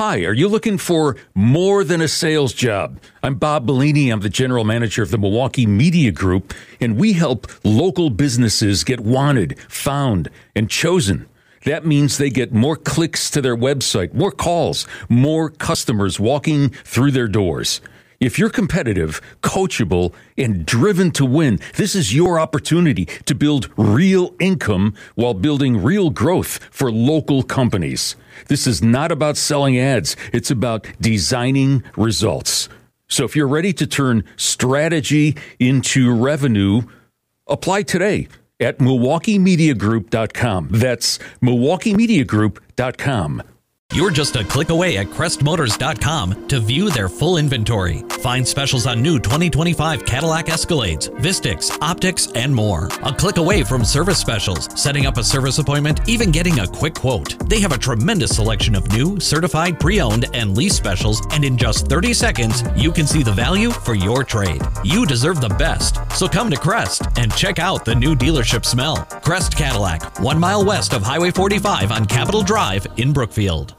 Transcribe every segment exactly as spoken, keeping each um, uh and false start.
Hi, are you looking for more than a sales job? I'm Bob Bellini. I'm the general manager of the Milwaukee Media Group, and we help local businesses get wanted, found, and chosen. That means they get more clicks to their website, more calls, more customers walking through their doors. If you're competitive, coachable, and driven to win, this is your opportunity to build real income while building real growth for local companies. This is not about selling ads. It's about designing results. So if you're ready to turn strategy into revenue, apply today at Milwaukee Media Group dot com. That's Milwaukee Media Group dot com. You're just a click away at Crest Motors dot com to view their full inventory. Find specials on new twenty twenty-five Cadillac Escalades, Vistix, Optics, and more. A click away from service specials, setting up a service appointment, even getting a quick quote. They have a tremendous selection of new, certified, pre-owned, and lease specials, and in just thirty seconds, you can see the value for your trade. You deserve the best, so come to Crest and check out the new dealership smell. Crest Cadillac, one mile west of Highway forty-five on Capitol Drive in Brookfield.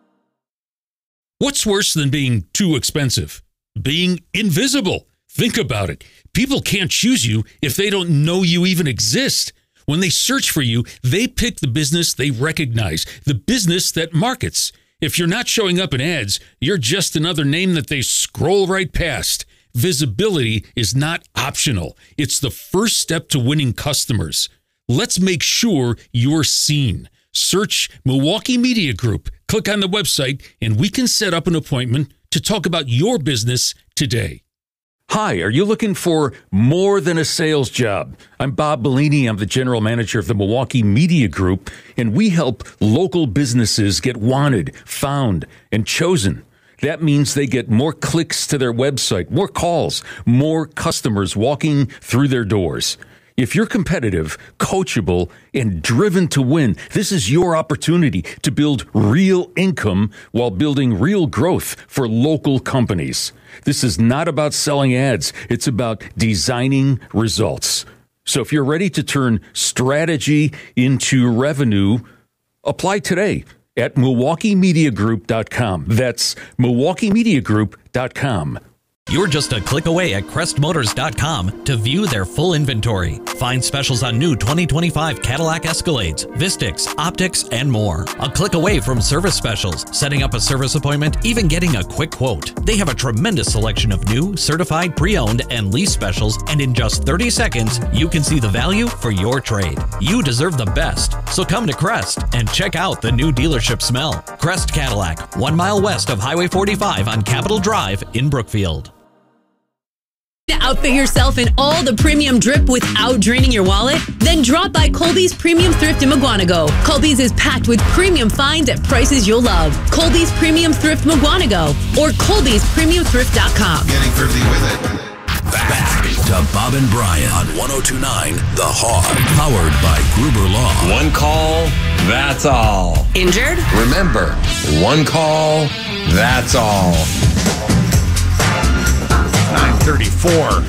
What's worse than being too expensive? Being invisible. Think about it. People can't choose you if they don't know you even exist. When they search for you, they pick the business they recognize, the business that markets. If you're not showing up in ads, you're just another name that they scroll right past. Visibility is not optional. It's the first step to winning customers. Let's make sure you're seen. Search Milwaukee Media Group. Click on the website, and we can set up an appointment to talk about your business today. Hi, are you looking for more than a sales job? I'm Bob Bellini. I'm the general manager of the Milwaukee Media Group, and we help local businesses get wanted, found, and chosen. That means they get more clicks to their website, more calls, more customers walking through their doors. If you're competitive, coachable, and driven to win, this is your opportunity to build real income while building real growth for local companies. This is not about selling ads. It's about designing results. So if you're ready to turn strategy into revenue, apply today at Milwaukee Media Group dot com. That's Milwaukee Media Group dot com. You're just a click away at Crest Motors dot com to view their full inventory. Find specials on new twenty twenty-five Cadillac Escalades, Vistix, Optics, and more. A click away from service specials, setting up a service appointment, even getting a quick quote. They have a tremendous selection of new, certified, pre-owned, and lease specials, and in just thirty seconds, you can see the value for your trade. You deserve the best, so come to Crest and check out the new dealership smell. Crest Cadillac, one mile west of Highway forty-five on Capitol Drive in Brookfield. Outfit yourself in all the premium drip without draining your wallet? Then drop by Colby's Premium Thrift in Mugwanago. Colby's is packed with premium finds at prices you'll love. Colby's Premium Thrift Mugwanago or Colby's Premium Thrift dot com. Getting thrifty with it. Back to Bob and Brian on one oh two point nine The Hog, powered by Gruber Law. One call, that's all. Injured? Remember, one call, that's all. nine thirty-four.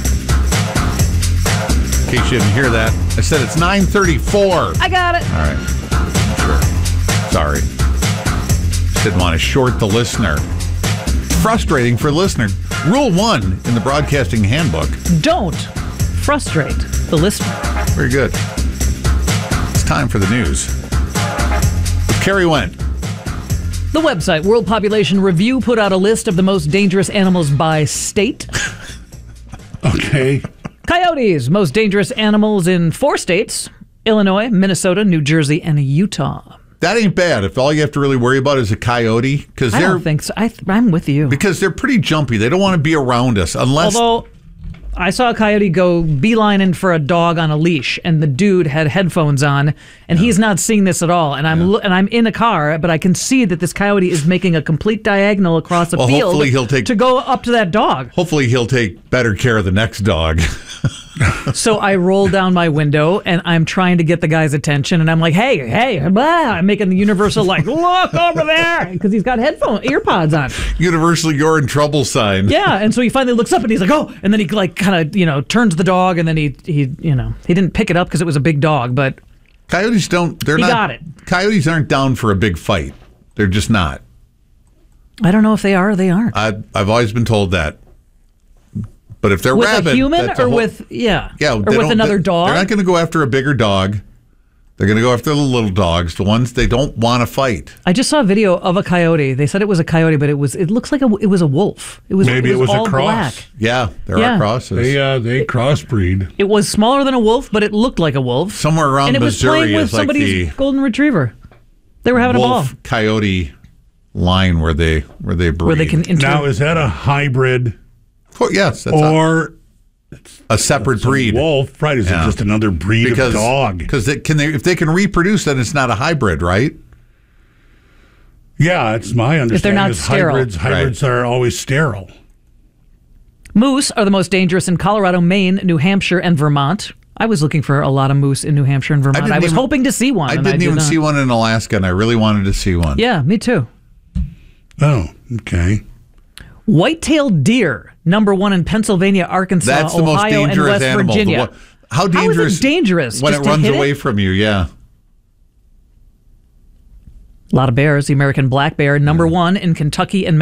In case you didn't hear that, I said it's nine thirty-four. I got it. All right. Sure. Sorry. Just didn't want to short the listener. Frustrating for listener. Rule one in the broadcasting handbook. Don't frustrate the listener. Very good. It's time for the news. With Carrie Wendt. The website World Population Review put out a list of the most dangerous animals by state. Okay. Coyotes, most dangerous animals in four states: Illinois, Minnesota, New Jersey, and Utah. That ain't bad if all you have to really worry about is a coyote. I don't think so. I th- I'm with you. Because they're pretty jumpy. They don't want to be around us unless... Although, I saw a coyote go beelining for a dog on a leash, and the dude had headphones on, and yeah. he's not seeing this at all. And I'm yeah. and I'm in a car, but I can see that this coyote is making a complete diagonal across the well, field hopefully he'll take, to go up to that dog. Hopefully he'll take better care of the next dog. So I roll down my window, and I'm trying to get the guy's attention, and I'm like, hey, hey, blah. I'm making the universal, like, look over there, because he's got headphone, ear pods on. Universal, you're in trouble sign. Yeah, and so he finally looks up, and he's like, oh, and then he, like, kind of, you know, turns the dog, and then he, he, you know, he didn't pick it up because it was a big dog, but... Coyotes don't, they're he not... got it. Coyotes aren't down for a big fight. They're just not. I don't know if they are or they aren't. I, I've always been told that. But if they're with rabid, a human that's a or whole, with yeah, yeah, or they with don't- another they- dog. They're not going to go after a bigger dog. They're going to go after the little dogs, the ones they don't want to fight. I just saw a video of a coyote. They said it was a coyote, but it was it looks like a, it was a wolf. It was Maybe it was, it was a all cross. black. Yeah, there Yeah. are crosses. They uh, they crossbreed. It was smaller than a wolf, but it looked like a wolf. Somewhere around and it was Missouri playing with is like somebody's the golden retriever. They were having a ball wolf coyote line where they where they breed. where they can inter- Now, is that a hybrid Oh, yes, that's a, or a separate it's a breed. wolf? Right? Is Yeah. it just another breed Because of dog? because they, can they if they can reproduce, then it's not a hybrid, right? Yeah, it's my understanding. not is sterile. hybrids, hybrids are always sterile. Moose are the most dangerous in Colorado, Maine, New Hampshire, and Vermont. I was looking for a lot of moose in New Hampshire and Vermont. I, didn't was even- hoping to see one. I and didn't did even not. see one in Alaska, and I really wanted to see one. Yeah, me too. Oh, okay. White-tailed deer, number one in Pennsylvania, Arkansas, That's the Ohio, most dangerous and West animal. Virginia. The one- how How is it dangerous? dangerous? when Just it to runs hit away it? from you. Yeah. A lot of bears. The American black bear, number one in Kentucky and